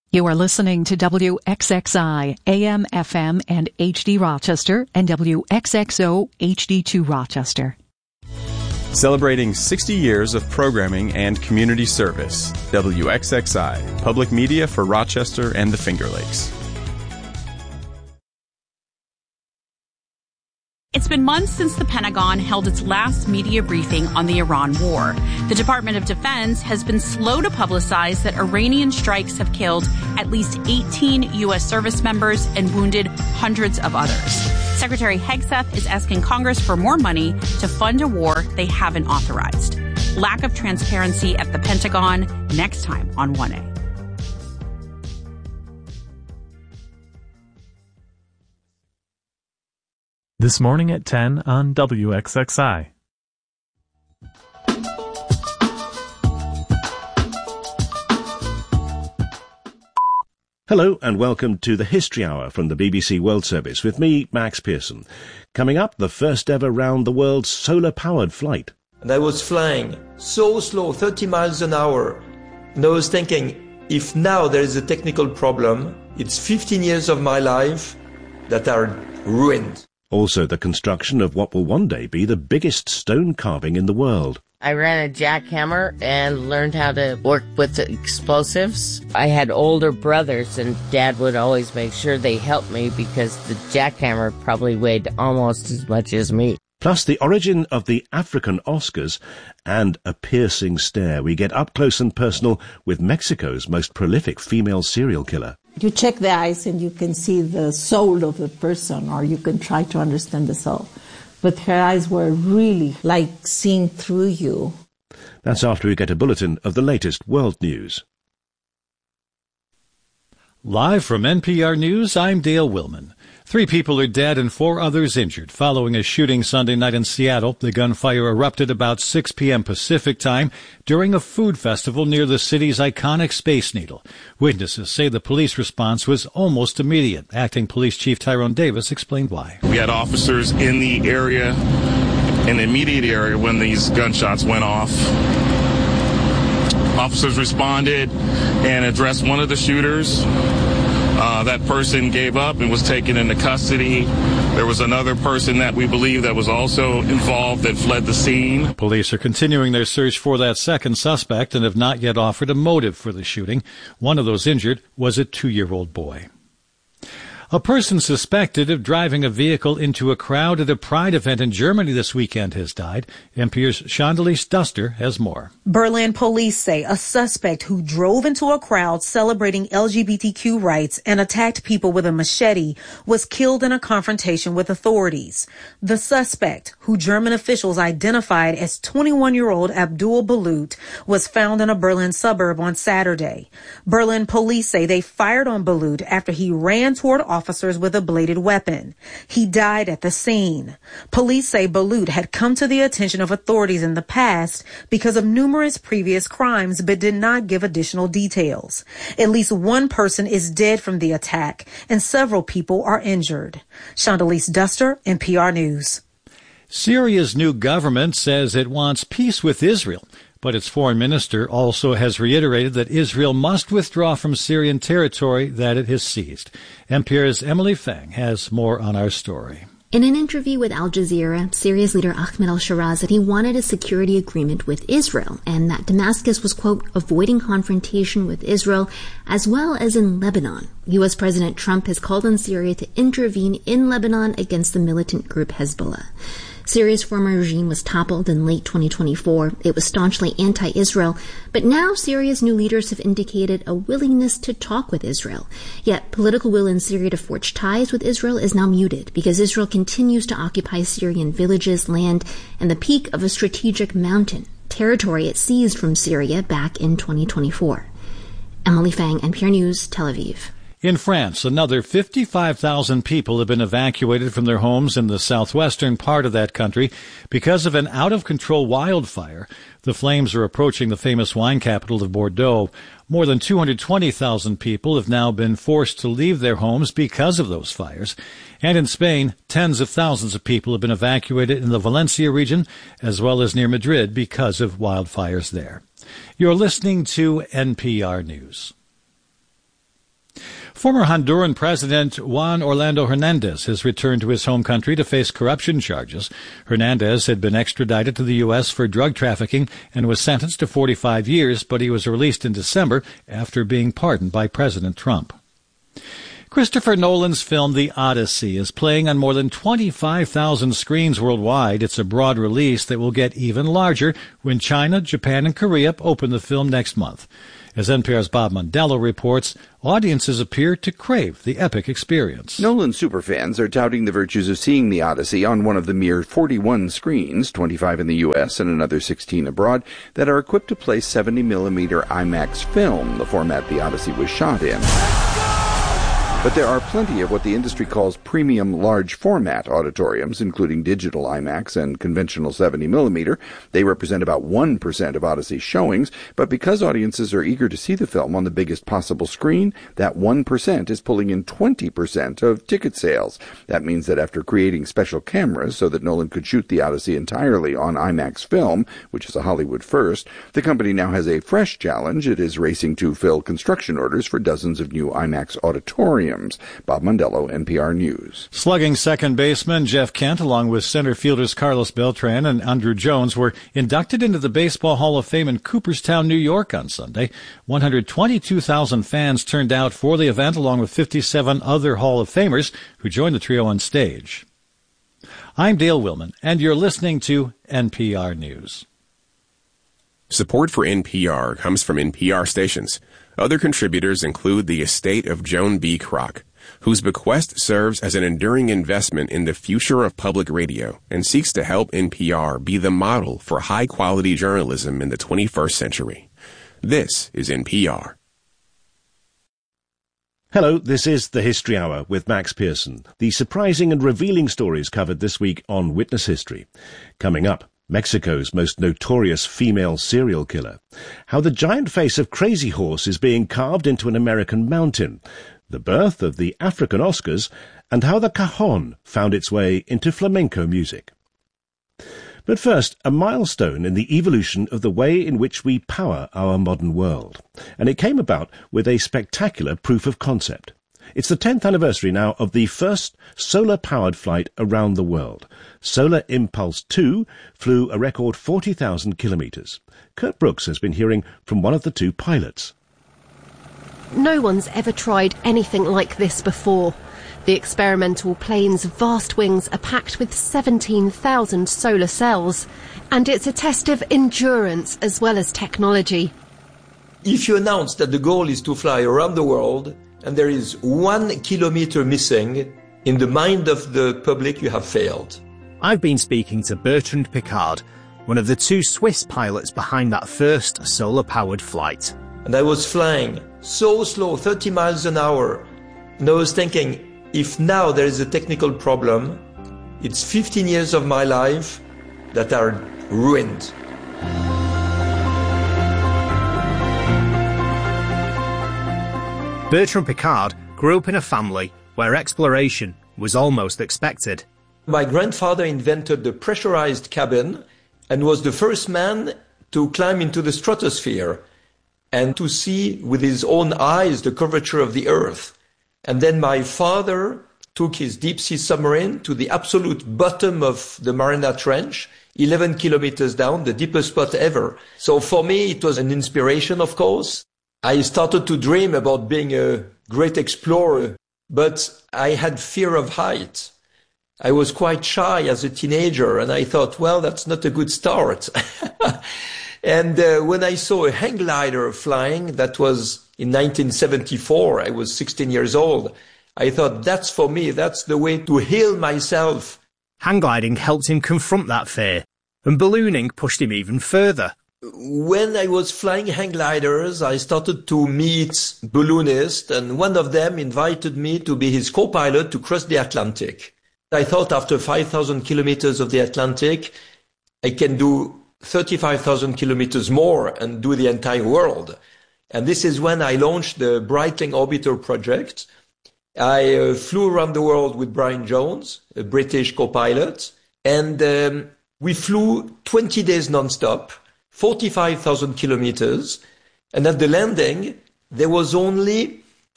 You are listening to WXXI, AM, FM, and HD Rochester, and WXXO, HD2 Rochester. Celebrating 60 years of programming and community service. WXXI, public media for Rochester and the Finger Lakes. It's been months since the Pentagon held its last media briefing on the Iran war. The Department of Defense has been slow to publicize that Iranian strikes have killed at least 18 U.S. service members and wounded hundreds of others. Secretary Hegseth is asking Congress for more money to fund a war they haven't authorized. Lack of transparency at the Pentagon, next time on 1A. This morning at 10 on WXXI. Hello and welcome to the History Hour from the BBC World Service with me, Max Pearson. Coming up, the first ever round-the-world solar-powered flight. And I was flying so slow, 30 miles an hour. And I was thinking, if now there is a technical problem, it's 15 years of my life that are ruined. Also, the construction of what will one day be the biggest stone carving in the world. I ran a jackhammer and learned how to work with the explosives. I had older brothers, and Dad would always make sure they helped me because the jackhammer probably weighed almost as much as me. Plus the origin of the African Oscars and a piercing stare. We get up close and personal with Mexico's most prolific female serial killer. You check the eyes and you can see the soul of a person, or you can try to understand the soul. But her eyes were really like seeing through you. That's after we get a bulletin of the latest world news. Live from NPR News, I'm Dale Willman. 3 people are dead and 4 others injured following a shooting Sunday night in Seattle. The gunfire erupted about 6 p.m. Pacific time during a food festival near the city's iconic Space Needle. Witnesses say the police response was almost immediate. Acting Police Chief Tyrone Davis explained why. We had officers in the area, in the immediate area, when these gunshots went off. Officers responded and addressed one of the shooters. That person gave up and was taken into custody. There was another person that we believe that was also involved that fled the scene. Police are continuing their search for that second suspect and have not yet offered a motive for the shooting. One of those injured was a 2-year-old boy. A person suspected of driving a vehicle into a crowd at a Pride event in Germany this weekend has died. NPR's Chandelice Duster has more. Berlin police say a suspect who drove into a crowd celebrating LGBTQ rights and attacked people with a machete was killed in a confrontation with authorities. The suspect, who German officials identified as 21-year-old Abdul Balut, was found in a Berlin suburb on Saturday. Berlin police say they fired on Balut after he ran toward officers with a bladed weapon. He died at the scene. Police say Balut had come to the attention of authorities in the past because of numerous previous crimes, but did not give additional details. At least one person is dead from the attack, and several people are injured. Chandelice Duster, NPR News. Syria's new government says it wants peace with Israel, but its foreign minister also has reiterated that Israel must withdraw from Syrian territory that it has seized. NPR's Emily Fang has more on our story. In an interview with Al Jazeera, Syria's leader Ahmed al-Sharaa said he wanted a security agreement with Israel and that Damascus was, quote, avoiding confrontation with Israel as well as in Lebanon. U.S. President Trump has called on Syria to intervene in Lebanon against the militant group Hezbollah. Syria's former regime was toppled in late 2024. It was staunchly anti-Israel, but now Syria's new leaders have indicated a willingness to talk with Israel. Yet political will in Syria to forge ties with Israel is now muted because Israel continues to occupy Syrian villages, land, and the peak of a strategic mountain, territory it seized from Syria back in 2024. Emily Fang, NPR News, Tel Aviv. In France, another 55,000 people have been evacuated from their homes in the southwestern part of that country because of an out-of-control wildfire. The flames are approaching the famous wine capital of Bordeaux. More than 220,000 people have now been forced to leave their homes because of those fires. And in Spain, tens of thousands of people have been evacuated in the Valencia region as well as near Madrid because of wildfires there. You're listening to NPR News. Former Honduran President Juan Orlando Hernandez has returned to his home country to face corruption charges. Hernandez had been extradited to the U.S. for drug trafficking and was sentenced to 45 years, but he was released in December after being pardoned by President Trump. Christopher Nolan's film The Odyssey is playing on more than 25,000 screens worldwide. It's a broad release that will get even larger when China, Japan, and Korea open the film next month. As NPR's Bob Mondello reports, audiences appear to crave the epic experience. Nolan superfans are touting the virtues of seeing The Odyssey on one of the mere 41 screens, 25 in the U.S. and another 16 abroad, that are equipped to play 70mm IMAX film, the format The Odyssey was shot in. But there are plenty of what the industry calls premium large format auditoriums, including digital IMAX and conventional 70mm. They represent about 1% of Odyssey's showings, but because audiences are eager to see the film on the biggest possible screen, that 1% is pulling in 20% of ticket sales. That means that after creating special cameras so that Nolan could shoot The Odyssey entirely on IMAX film, which is a Hollywood first, the company now has a fresh challenge. It is racing to fill construction orders for dozens of new IMAX auditoriums. Bob Mondello, NPR News. Slugging second baseman Jeff Kent, along with center fielders Carlos Beltran and Andruw Jones, were inducted into the Baseball Hall of Fame in Cooperstown, New York on Sunday. 122,000 fans turned out for the event, along with 57 other Hall of Famers who joined the trio on stage. I'm Dale Willman, and you're listening to NPR News. Support for NPR comes from NPR stations. Other contributors include the estate of Joan B. Kroc, whose bequest serves as an enduring investment in the future of public radio and seeks to help NPR be the model for high-quality journalism in the 21st century. This is NPR. Hello, this is The History Hour with Max Pearson. The surprising and revealing stories covered this week on Witness History. Coming up, Mexico's most notorious female serial killer, how the giant face of Crazy Horse is being carved into an American mountain, the birth of the African Oscars, and how the cajon found its way into flamenco music. But first, a milestone in the evolution of the way in which we power our modern world, and it came about with a spectacular proof of concept. It's the 10th anniversary now of the first solar-powered flight around the world. Solar Impulse 2 flew a record 40,000 kilometres. Kurt Brooks has been hearing from one of the two pilots. No one's ever tried anything like this before. The experimental plane's vast wings are packed with 17,000 solar cells, and it's a test of endurance as well as technology. If you announce that the goal is to fly around the world, and there is 1 kilometer missing, in the mind of the public, you have failed. I've been speaking to Bertrand Piccard, one of the two Swiss pilots behind that first solar-powered flight. And I was flying so slow, 30 miles an hour, and I was thinking, if now there is a technical problem, it's 15 years of my life that are ruined. Bertrand Piccard grew up in a family where exploration was almost expected. My grandfather invented the pressurized cabin and was the first man to climb into the stratosphere and to see with his own eyes the curvature of the Earth. And then my father took his deep-sea submarine to the absolute bottom of the Mariana Trench, 11 kilometers down, the deepest spot ever. So for me, it was an inspiration, of course. I started to dream about being a great explorer, but I had fear of height. I was quite shy as a teenager, and I thought, well, that's not a good start. And when I saw a hang glider flying, that was in 1974, I was 16 years old, I thought, that's for me, that's the way to heal myself. Hang gliding helped him confront that fear, and ballooning pushed him even further. When I was flying hang gliders, I started to meet balloonists, and one of them invited me to be his co-pilot to cross the Atlantic. I thought after 5,000 kilometers of the Atlantic, I can do 35,000 kilometers more and do the entire world. And this is when I launched the Breitling Orbiter project. I flew around the world with Brian Jones, a British co-pilot, and we flew 20 days non-stop, 45,000 kilometers, and at the landing, there was only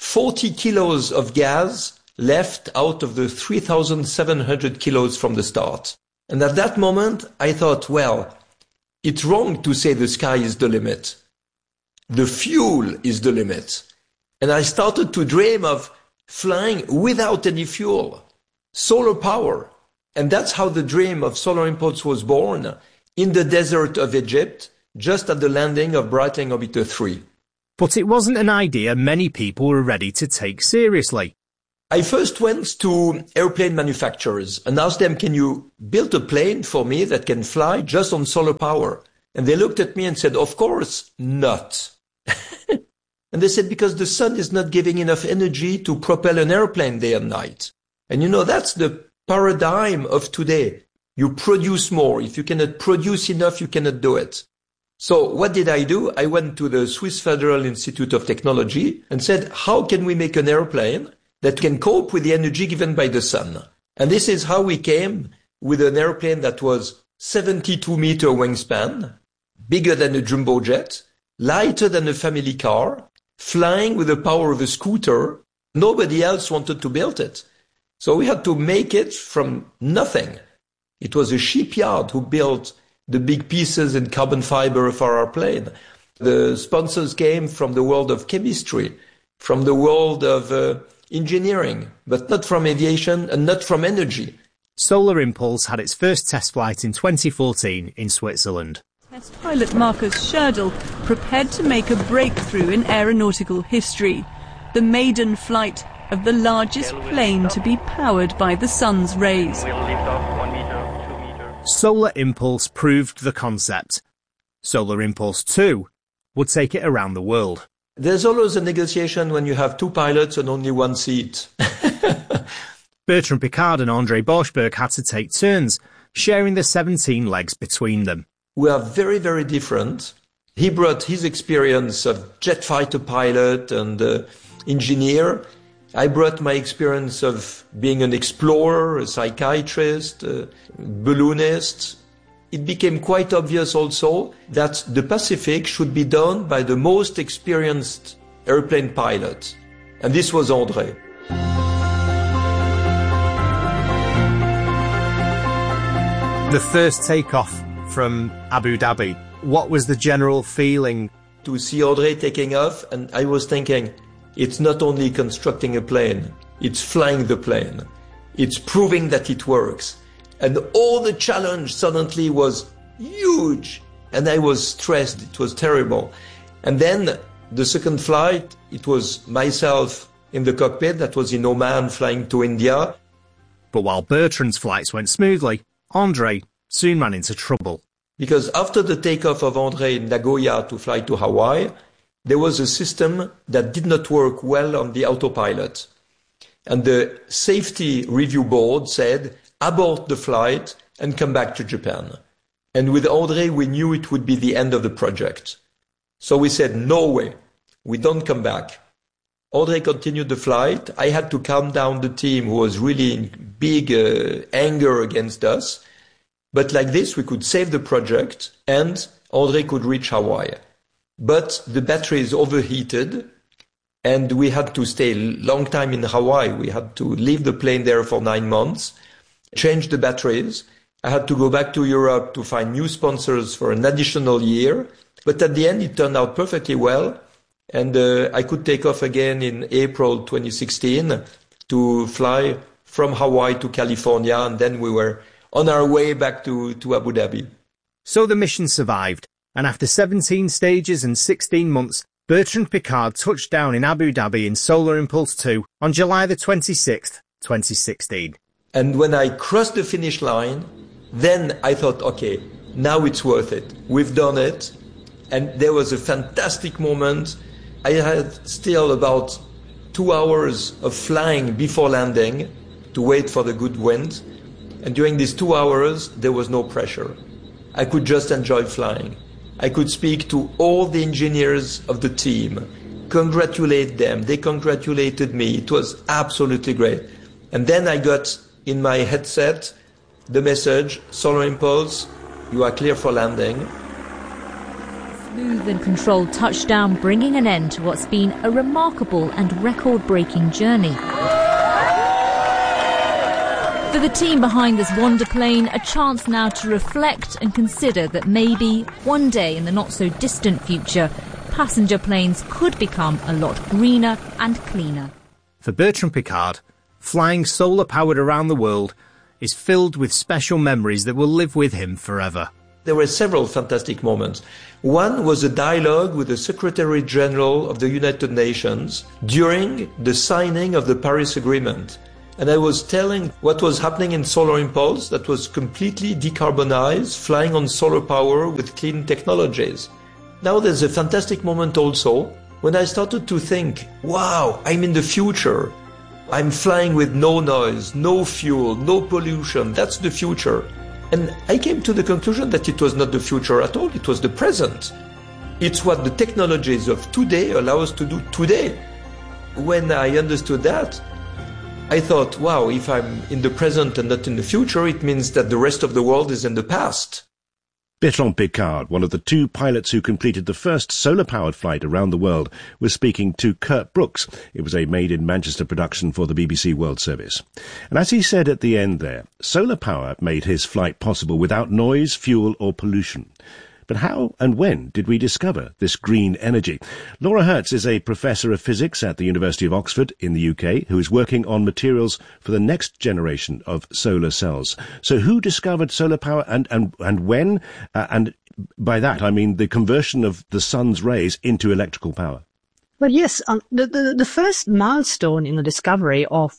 40 kilos of gas left out of the 3,700 kilos from the start. And at that moment, I thought, well, it's wrong to say the sky is the limit. The fuel is the limit. And I started to dream of flying without any fuel, solar power. And that's how the dream of Solar Impulse was born in the desert of Egypt, just at the landing of Breitling Orbiter 3. But it wasn't an idea many people were ready to take seriously. I first went to airplane manufacturers and asked them, can you build a plane for me that can fly just on solar power? And they looked at me and said, of course not. And they said, because the sun is not giving enough energy to propel an airplane day and night. And you know, that's the paradigm of today. You produce more. If you cannot produce enough, you cannot do it. So what did I do? I went to the Swiss Federal Institute of Technology and said, how can we make an airplane that can cope with the energy given by the sun? And this is how we came with an airplane that was 72-meter wingspan, bigger than a jumbo jet, lighter than a family car, flying with the power of a scooter. Nobody else wanted to build it. So we had to make it from nothing. It was a shipyard who built the big pieces in carbon fiber for our plane. The sponsors came from the world of chemistry, from the world of engineering, but not from aviation and not from energy. Solar Impulse had its first test flight in 2014 in Switzerland. Test pilot Markus Scherdel prepared to make a breakthrough in aeronautical history, the maiden flight of the largest plane to be powered by the sun's rays. Solar Impulse proved the concept. Solar Impulse 2 would take it around the world. There's always a negotiation when you have two pilots and only one seat. Bertrand Piccard and André Borschberg had to take turns, sharing the 17 legs between them. We are very, very different. He brought his experience of jet fighter pilot and engineer. I brought my experience of being an explorer, a psychiatrist, a balloonist. It became quite obvious also that the Pacific should be done by the most experienced airplane pilot. And this was André. The first takeoff from Abu Dhabi, what was the general feeling? To see André taking off, and I was thinking, it's not only constructing a plane, it's flying the plane. It's proving that it works. And all the challenge suddenly was huge. And I was stressed. It was terrible. And then the second flight, it was myself in the cockpit. That was in Oman flying to India. But while Bertrand's flights went smoothly, André soon ran into trouble. Because after the takeoff of André in Nagoya to fly to Hawaii, there was a system that did not work well on the autopilot. And the safety review board said, abort the flight and come back to Japan. And with André, we knew it would be the end of the project. So we said, no way, we don't come back. André continued the flight. I had to calm down the team who was really in big anger against us. But like this, we could save the project and André could reach Hawaii. But the batteries overheated and we had to stay a long time in Hawaii. We had to leave the plane there for 9 months, change the batteries. I had to go back to Europe to find new sponsors for an additional year. But at the end, it turned out perfectly well. And I could take off again in April 2016 to fly from Hawaii to California. And then we were on our way back to Abu Dhabi. So the mission survived. And after 17 stages and 16 months, Bertrand Piccard touched down in Abu Dhabi in Solar Impulse 2 on July the 26th, 2016. And when I crossed the finish line, then I thought, okay, now it's worth it. We've done it. And there was a fantastic moment. I had still about 2 hours of flying before landing to wait for the good wind. And during these 2 hours, there was no pressure. I could just enjoy flying. I could speak to all the engineers of the team, congratulate them. They congratulated me. It was absolutely great. And then I got in my headset the message, Solar Impulse, you are clear for landing. smooth and controlled touchdown, bringing an end to what's been a remarkable and record-breaking journey. For the team behind this wonder plane, a chance now to reflect and consider that maybe one day in the not-so-distant future, passenger planes could become a lot greener and cleaner. For Bertrand Piccard, flying solar-powered around the world is filled with special memories that will live with him forever. There were several fantastic moments. One was a dialogue with the Secretary General of the United Nations during the signing of the Paris Agreement. And I was telling what was happening in Solar Impulse that was completely decarbonized, flying on solar power with clean technologies. Now there's a fantastic moment also when I started to think, wow, I'm in the future. I'm flying with no noise, no fuel, no pollution. That's the future. And I came to the conclusion that it was not the future at all. It was the present. It's what the technologies of today allow us to do today. When I understood that, I thought, wow, if I'm in the present and not in the future, it means that the rest of the world is in the past. Bertrand Piccard, one of the two pilots who completed the first solar-powered flight around the world, was speaking to Kurt Brooks. It was a made-in-Manchester production for the BBC World Service. And as he said at the end there, solar power made his flight possible without noise, fuel or pollution. But how and when did we discover this green energy? Laura Hertz is a professor of physics at the University of Oxford in the UK who is working on materials for the next generation of solar cells. So who discovered solar power and when? And by that I mean the conversion of the sun's rays into electrical power. Well, yes, the first milestone in the discovery of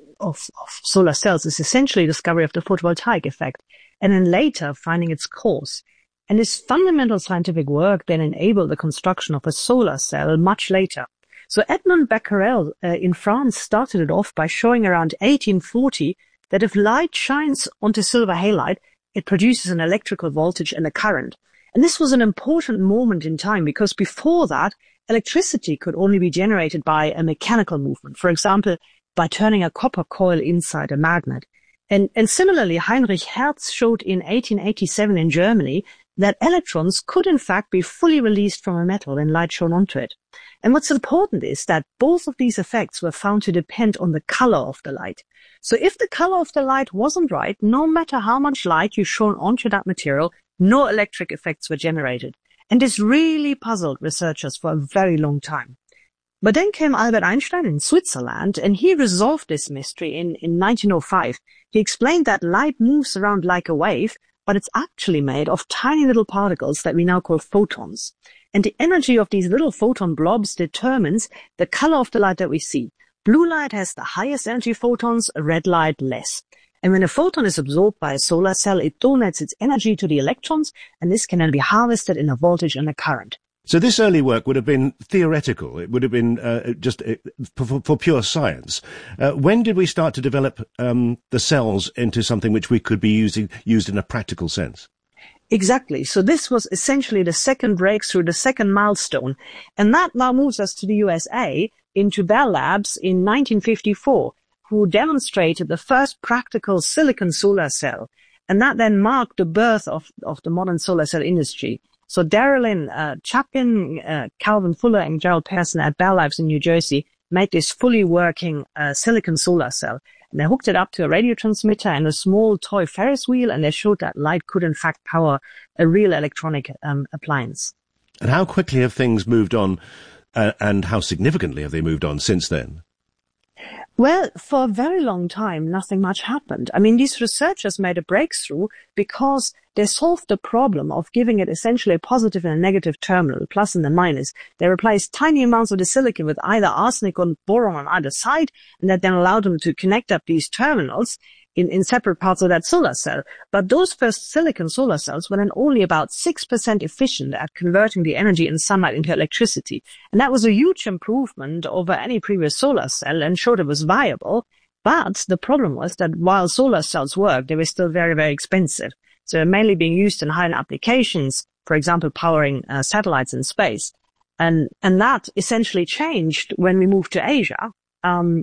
solar cells is essentially the discovery of the photovoltaic effect, and then later finding its cause. And this fundamental scientific work then enabled the construction of a solar cell much later. So Edmond Becquerel in France started it off by showing around 1840 that if light shines onto silver halide, it produces an electrical voltage and a current. And this was an important moment in time because before that, electricity could only be generated by a mechanical movement, for example, by turning a copper coil inside a magnet. And similarly, Heinrich Hertz showed in 1887 in Germany that electrons could in fact be fully released from a metal when light shone onto it. And what's important is that both of these effects were found to depend on the color of the light. So if the color of the light wasn't right, no matter how much light you shone onto that material, no electric effects were generated. And this really puzzled researchers for a very long time. But then came Albert Einstein in Switzerland, and he resolved this mystery in 1905. He explained that light moves around like a wave, but it's actually made of tiny little particles that we now call photons. And the energy of these little photon blobs determines the color of the light that we see. Blue light has the highest energy photons, red light less. And when a photon is absorbed by a solar cell, it donates its energy to the electrons, and this can then be harvested in a voltage and a current. So this early work would have been theoretical. It would have been just for pure science. When did we start to develop the cells into something which we could be used in a practical sense? Exactly. So this was essentially the second breakthrough, the second milestone. And that now moves us to the USA, into Bell Labs in 1954, who demonstrated the first practical silicon solar cell. And that then marked the birth of the modern solar cell industry. So Darylyn Chapin, Calvin Fuller, and Gerald Pearson at Bell Labs in New Jersey made this fully working silicon solar cell. And they hooked it up to a radio transmitter and a small toy Ferris wheel, and they showed that light could in fact power a real electronic appliance. And how quickly have things moved on, and how significantly have they moved on since then? Well, for a very long time, nothing much happened. I mean, these researchers made a breakthrough because they solved the problem of giving it essentially a positive and a negative terminal, a plus and a minus. They replaced tiny amounts of the silicon with either arsenic or boron on either side, and that then allowed them to connect up these terminals in separate parts of that solar cell. But those first silicon solar cells were then only about 6% efficient at converting the energy in sunlight into electricity. And that was a huge improvement over any previous solar cell and showed it was viable. But the problem was that while solar cells worked, they were still very, very expensive. So they're mainly being used in high-end applications, for example, powering satellites in space. And that essentially changed when we moved to Asia,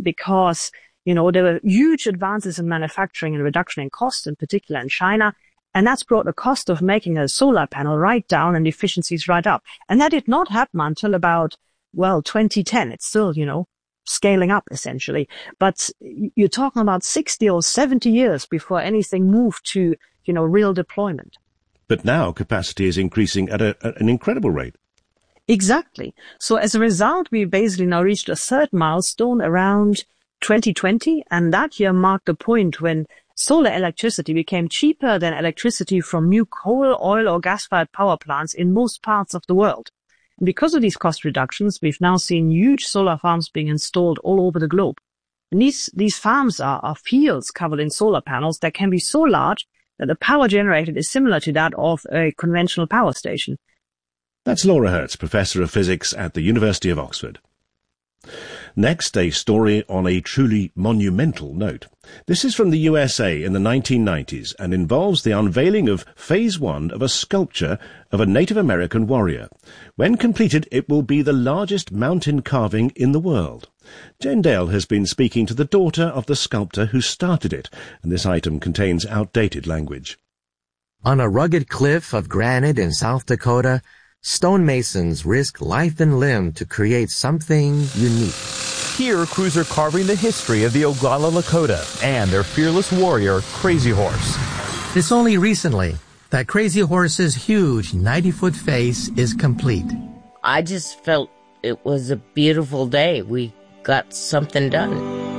because there were huge advances in manufacturing and reduction in cost, in particular in China. And that's brought the cost of making a solar panel right down and efficiencies right up. And that did not happen until about, 2010. It's still, scaling up essentially. But you're talking about 60 or 70 years before anything moved to, real deployment. But now capacity is increasing at an incredible rate. Exactly. So as a result, we basically now reached a third milestone around 2020, and that year marked the point when solar electricity became cheaper than electricity from new coal, oil, or gas-fired power plants in most parts of the world. And because of these cost reductions, we've now seen huge solar farms being installed all over the globe. And these farms are fields covered in solar panels that can be so large that the power generated is similar to that of a conventional power station. That's Laura Hertz, Professor of Physics at the University of Oxford. Next, a story on a truly monumental note. This is from the USA in the 1990s and involves the unveiling of Phase 1 of a sculpture of a Native American warrior. When completed, it will be the largest mountain carving in the world. Jane Dale has been speaking to the daughter of the sculptor who started it, and this item contains outdated language. On a rugged cliff of granite in South Dakota, stonemasons risk life and limb to create something unique. Here, crews are carving the history of the Oglala Lakota and their fearless warrior, Crazy Horse. It's only recently that Crazy Horse's huge 90-foot face is complete. I just felt it was a beautiful day. We got something done.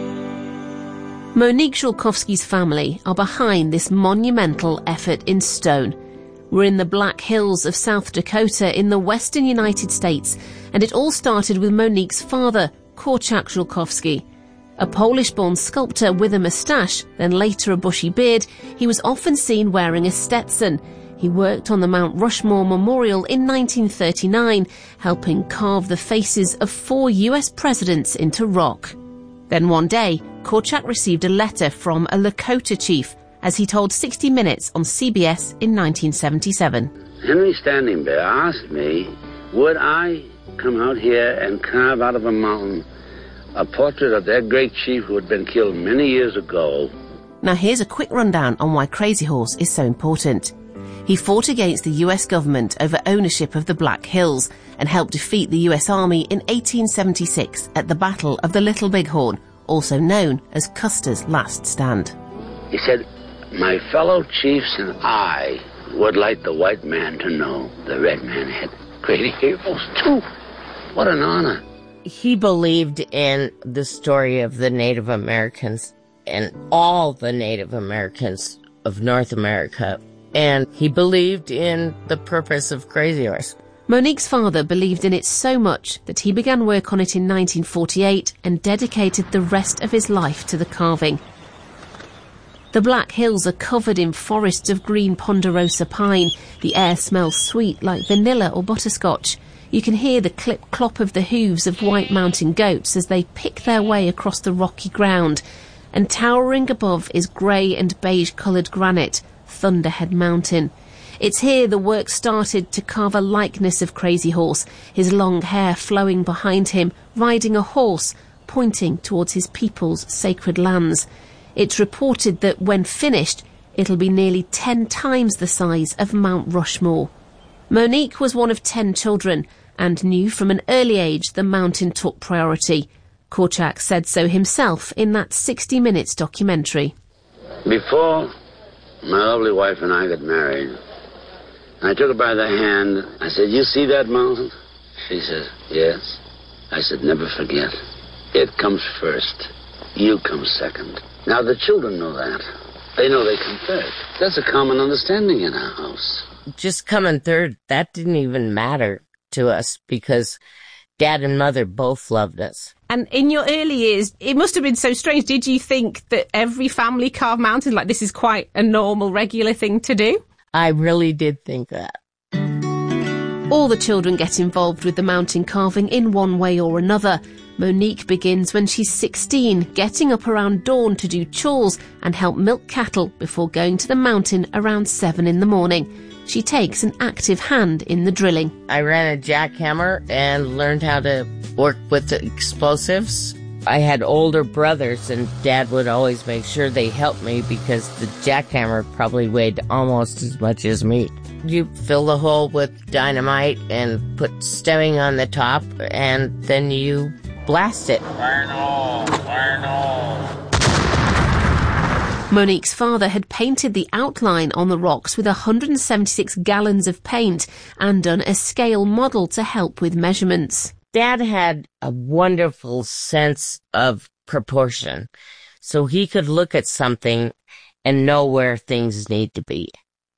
Monique Szulkowski's family are behind this monumental effort in stone. We're in the Black Hills of South Dakota in the western United States, and it all started with Monique's father, Korczak Szulkowski. A Polish-born sculptor with a moustache, then later a bushy beard, he was often seen wearing a Stetson. He worked on the Mount Rushmore Memorial in 1939, helping carve the faces of 4 US presidents into rock. Then one day, Korczak received a letter from a Lakota chief, as he told 60 Minutes on CBS in 1977. Henry Standing Bear asked me, would I come out here and carve out of a mountain a portrait of that great chief who had been killed many years ago. Now here's a quick rundown on why Crazy Horse is so important. He fought against the US government over ownership of the Black Hills and helped defeat the US Army in 1876 at the Battle of the Little Bighorn, also known as Custer's Last Stand. He said, my fellow chiefs and I would like the white man to know the red man had great heroes too. What an honor. He believed in the story of the Native Americans and all the Native Americans of North America. And he believed in the purpose of Crazy Horse. Monique's father believed in it so much that he began work on it in 1948 and dedicated the rest of his life to the carving. The Black Hills are covered in forests of green ponderosa pine. The air smells sweet like vanilla or butterscotch. You can hear the clip-clop of the hooves of white mountain goats as they pick their way across the rocky ground. And towering above is grey and beige-coloured granite, Thunderhead Mountain. It's here the work started to carve a likeness of Crazy Horse, his long hair flowing behind him, riding a horse, pointing towards his people's sacred lands. It's reported that when finished, it'll be nearly 10 times the size of Mount Rushmore. Monique was one of 10 children and knew from an early age the mountain took priority. Korczak said so himself in that 60 Minutes documentary. Before my lovely wife and I got married, I took her by the hand. I said, you see that mountain? She said, yes. I said, never forget. It comes first. You come second. Now the children know that. They know they come third. That's a common understanding in our house. Just coming third, that didn't even matter to us because Dad and Mother both loved us. And in your early years, it must have been so strange. Did you think that every family carved mountains? Like this is quite a normal, regular thing to do? I really did think that. All the children get involved with the mountain carving in one way or another. Monique begins when she's 16, getting up around dawn to do chores and help milk cattle before going to the mountain around 7 in the morning. She takes an active hand in the drilling. I ran a jackhammer and learned how to work with the explosives. I had older brothers, and Dad would always make sure they helped me because the jackhammer probably weighed almost as much as me. You fill the hole with dynamite and put stemming on the top, and then you blast it. Fire in the hole! Fire in the hole! Monique's father had painted the outline on the rocks with 176 gallons of paint and done a scale model to help with measurements. Dad had a wonderful sense of proportion, so he could look at something and know where things need to be.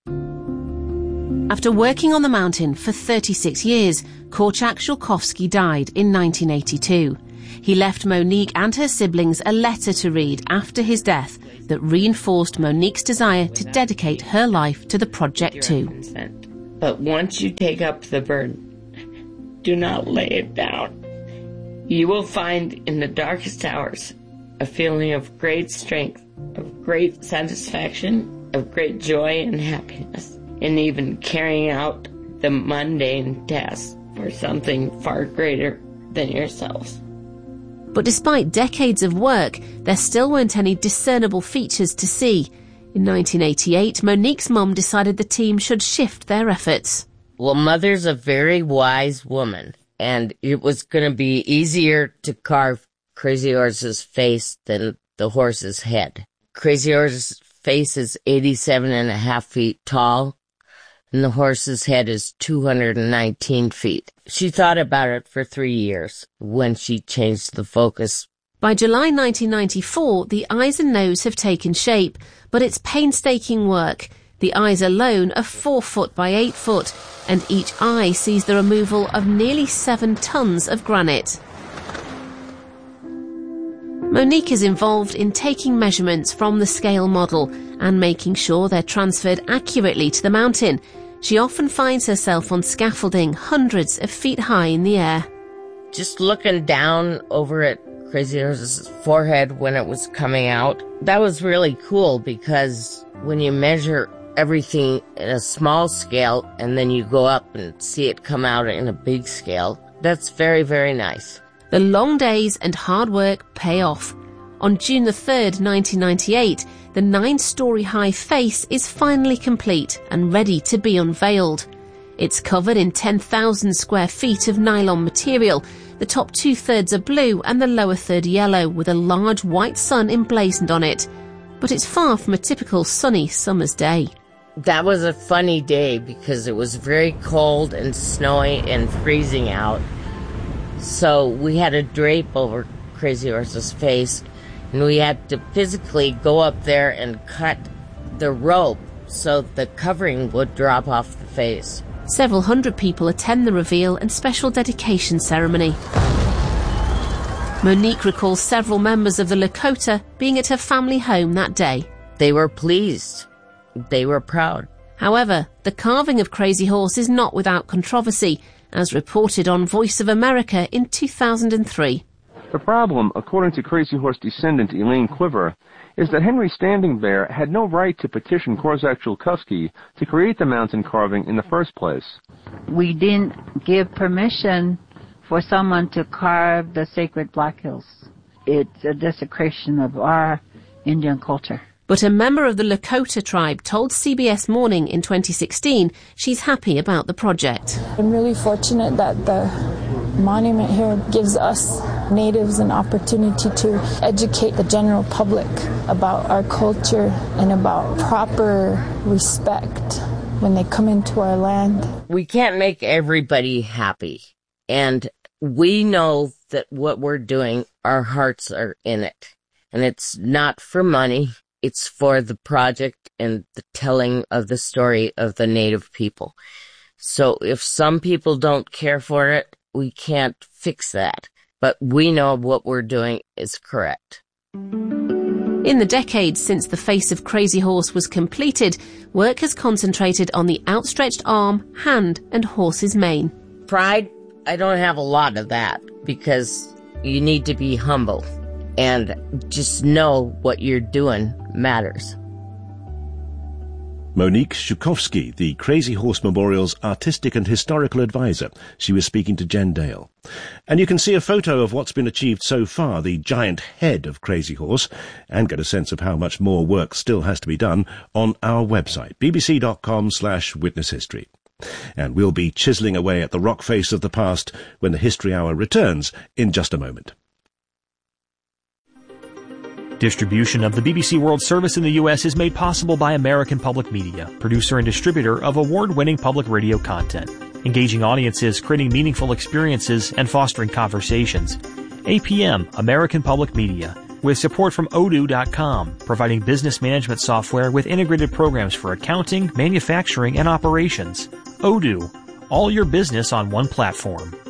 After working on the mountain for 36 years, Korczak Szulkowski died in 1982. He left Monique and her siblings a letter to read after his death that reinforced Monique's desire to dedicate her life to the project too. But once you take up the burden, do not lay it down. You will find in the darkest hours a feeling of great strength, of great satisfaction, of great joy and happiness, in even carrying out the mundane task for something far greater than yourselves. But despite decades of work, there still weren't any discernible features to see. In 1988, Monique's mum decided the team should shift their efforts. Well, Mother's a very wise woman, and it was going to be easier to carve Crazy Horse's face than the horse's head. Crazy Horse's face is 87.5 feet tall, and the horse's head is 219 feet. She thought about it for 3 years when she changed the focus. By July 1994, the eyes and nose have taken shape, but it's painstaking work. The eyes alone are 4 foot by 8 foot, and each eye sees the removal of nearly 7 tons of granite. Monique is involved in taking measurements from the scale model and making sure they're transferred accurately to the mountain. She often finds herself on scaffolding hundreds of feet high in the air. Just looking down over at Crazy Horse's forehead when it was coming out, that was really cool because when you measure everything in a small scale and then you go up and see it come out in a big scale, that's very, very nice. The long days and hard work pay off. On June the 3rd, 1998, the 9-story high face is finally complete and ready to be unveiled. It's covered in 10,000 square feet of nylon material. The top 2/3 are blue and the lower third yellow, with a large white sun emblazoned on it. But it's far from a typical sunny summer's day. That was a funny day because it was very cold and snowy and freezing out. So we had a drape over Crazy Horse's face, and we had to physically go up there and cut the rope so the covering would drop off the face. Several hundred people attend the reveal and special dedication ceremony. Monique recalls several members of the Lakota being at her family home that day. They were pleased. They were proud. However, the carving of Crazy Horse is not without controversy, as reported on Voice of America in 2003. The problem, according to Crazy Horse descendant Elaine Cliver, is that Henry Standing Bear had no right to petition Korczak Szulkowski to create the mountain carving in the first place. We didn't give permission for someone to carve the sacred Black Hills. It's a desecration of our Indian culture. But a member of the Lakota tribe told CBS Morning in 2016 she's happy about the project. I'm really fortunate that the monument here gives us natives an opportunity to educate the general public about our culture and about proper respect when they come into our land. We can't make everybody happy, and we know that what we're doing, our hearts are in it, and it's not for money. It's for the project and the telling of the story of the Native people. So if some people don't care for it, we can't fix that. But we know what we're doing is correct. In the decades since the face of Crazy Horse was completed, work has concentrated on the outstretched arm, hand, and horse's mane. Pride, I don't have a lot of that because you need to be humble. And just know what you're doing matters. Monique Shukovsky, the Crazy Horse Memorial's artistic and historical advisor. She was speaking to Jen Dale. And you can see a photo of what's been achieved so far, the giant head of Crazy Horse, and get a sense of how much more work still has to be done on our website, bbc.com/witness history. And we'll be chiselling away at the rock face of the past when the History Hour returns in just a moment. Distribution of the BBC World Service in the U.S. is made possible by American Public Media, producer and distributor of award-winning public radio content, engaging audiences, creating meaningful experiences, and fostering conversations. APM, American Public Media, with support from Odoo.com, providing business management software with integrated programs for accounting, manufacturing, and operations. Odoo, all your business on one platform.